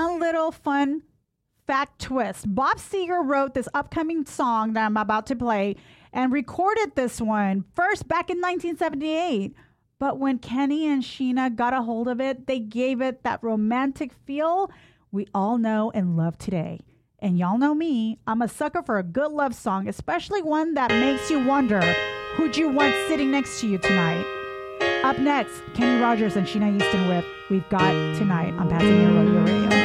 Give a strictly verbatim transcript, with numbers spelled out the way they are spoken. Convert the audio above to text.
one little fun fact twist. Bob Seger wrote this upcoming song that I'm about to play and recorded this one first back in nineteen seventy-eight. But when Kenny and Sheena got a hold of it, they gave it that romantic feel we all know and love today. And y'all know me, I'm a sucker for a good love song, especially one that makes you wonder who'd you want sitting next to you tonight. Up next, Kenny Rogers and Sheena Easton with We've Got Tonight on Pasadena Rodeo Radio.